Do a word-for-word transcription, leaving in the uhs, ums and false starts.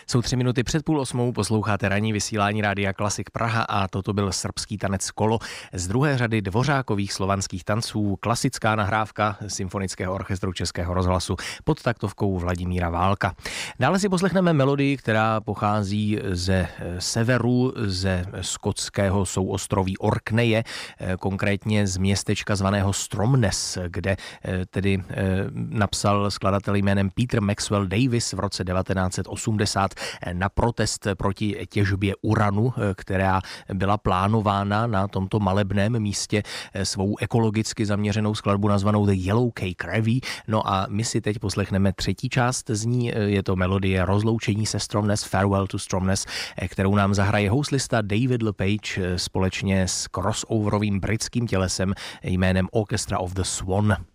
Jsou tři minuty před půl osmou, posloucháte ranní vysílání Rádia Klasik Praha a toto byl srbský tanec Kolo z druhé řady dvořákových slovanských tanců, klasická nahrávka Symfonického orchestru Českého rozhlasu pod taktovkou Vladimíra Válka. Dále si poslechneme melodii, která pochází ze severu, ze skotského souostroví Orkneje, konkrétně z městečka zvaného Stromness, kde tedy napsal skladatel jménem Peter Maxwell Davis v roce devatenáct set osmdesát na protest proti těžbě uranu, která byla plánována na tomto malebném místě, svou ekologicky zaměřenou skladbu nazvanou The Yellow Cake Revue. No a my si teď poslechneme třetí část z ní, je to melodie Rozloučení se Stromness, Farewell to Stromness, kterou nám zahraje houslista David LePage společně s crossoverovým britským tělesem jménem Orchestra of the Swan.